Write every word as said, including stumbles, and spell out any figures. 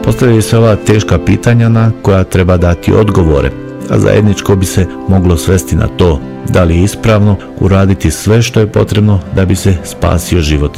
Postavljaju se ova teška pitanja na koja treba dati odgovore, a zajedničko bi se moglo svesti na to da li je ispravno uraditi sve što je potrebno da bi se spasio život